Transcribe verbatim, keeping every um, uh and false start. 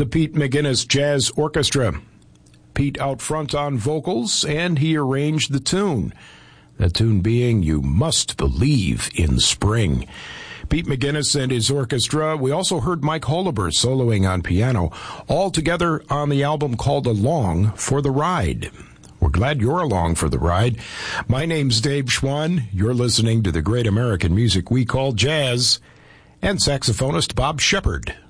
the Pete McGinnis Jazz Orchestra. Pete out front on vocals, and he arranged the tune. The tune being You Must Believe in Spring. Pete McGinnis and his orchestra. We also heard Mike Holliber soloing on piano, all together on the album called Along for the Ride. We're glad you're along for the ride. My name's Dave Schwann. You're listening to the great American music we call jazz, and saxophonist Bob Shepard.